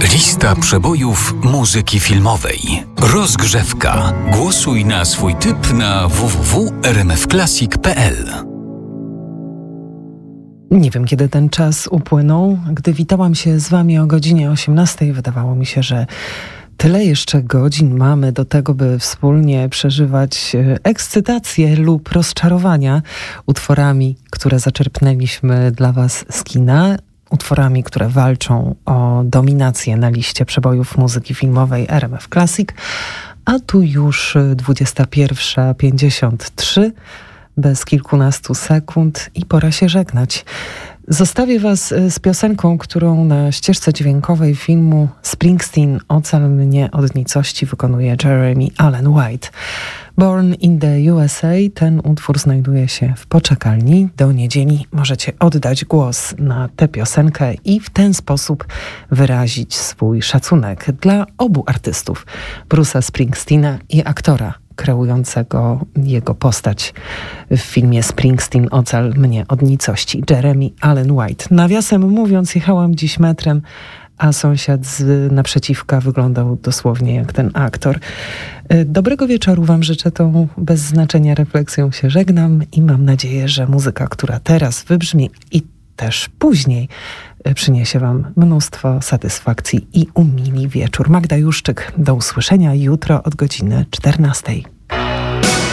Lista przebojów muzyki filmowej. Rozgrzewka. Głosuj na swój typ na www.rmfclassic.pl. Nie wiem, kiedy ten czas upłynął. Gdy witałam się z wami o godzinie 18, wydawało mi się, że tyle jeszcze godzin mamy do tego, by wspólnie przeżywać ekscytację lub rozczarowania utworami, które zaczerpnęliśmy dla was z kina. Utworami, które walczą o dominację na liście przebojów muzyki filmowej RMF Classic. A tu już 21:53, bez kilkunastu sekund i pora się żegnać. Zostawię was z piosenką, którą na ścieżce dźwiękowej filmu Springsteen Ocal mnie od nicości wykonuje Jeremy Allen White. Born in the USA, ten utwór znajduje się w poczekalni. Do niedzieli możecie oddać głos na tę piosenkę i w ten sposób wyrazić swój szacunek dla obu artystów, Bruce'a Springsteena i aktora kreującego jego postać w filmie Springsteen Ocal mnie od nicości, Jeremy Allen White. Nawiasem mówiąc, jechałam dziś metrem, a sąsiad z naprzeciwka wyglądał dosłownie jak ten aktor. Dobrego wieczoru wam życzę, tą bez znaczenia refleksją się żegnam i mam nadzieję, że muzyka, która teraz wybrzmi i też później, przyniesie wam mnóstwo satysfakcji i umili wieczór. Magda Juszczyk, do usłyszenia jutro od godziny 14.